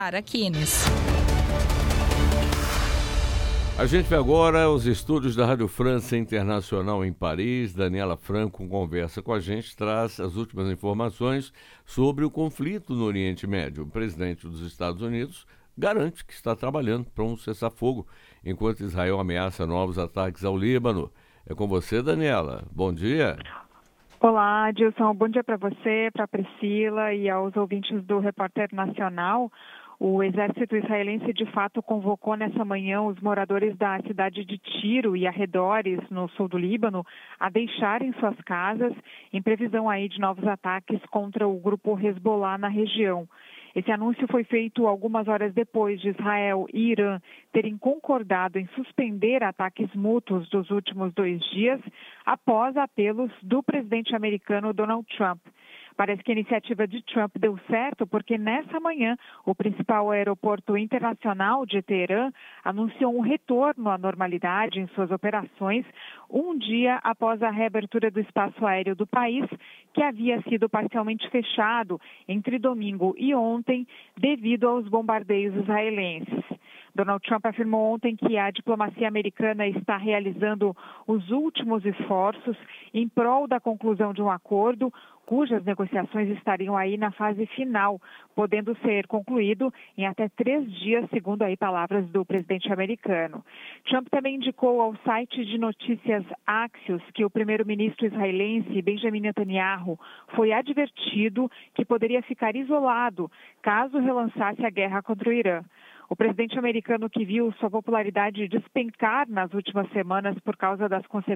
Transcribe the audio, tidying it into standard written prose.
Araquines. A gente vê agora os estúdios da Rádio França Internacional em Paris. Daniela Franco conversa com a gente, traz as últimas informações sobre o conflito no Oriente Médio. O presidente dos Estados Unidos garante que está trabalhando para um cessar-fogo, enquanto Israel ameaça novos ataques ao Líbano. É com você, Daniela. Bom dia. Olá, Adilson. Bom dia para você, para a Priscila e aos ouvintes do Repórter Nacional. O exército israelense, de fato, convocou nessa manhã os moradores da cidade de Tiro e arredores, no sul do Líbano, a deixarem suas casas em previsão aí de novos ataques contra o grupo Hezbollah na região. Esse anúncio foi feito algumas horas depois de Israel e Irã terem concordado em suspender ataques mútuos dos últimos 2 dias, após apelos do presidente americano Donald Trump. Parece que a iniciativa de Trump deu certo porque nessa manhã o principal aeroporto internacional de Teherã anunciou um retorno à normalidade em suas operações, um dia após a reabertura do espaço aéreo do país, que havia sido parcialmente fechado entre domingo e ontem devido aos bombardeios israelenses. Donald Trump afirmou ontem que a diplomacia americana está realizando os últimos esforços em prol da conclusão de um acordo, cujas negociações estariam aí na fase final, podendo ser concluído em até 3 dias, segundo aí palavras do presidente americano. Trump também indicou ao site de notícias Axios que o primeiro-ministro israelense Benjamin Netanyahu foi advertido que poderia ficar isolado caso relançasse a guerra contra o Irã. O presidente americano, que viu sua popularidade despencar nas últimas semanas por causa das consequências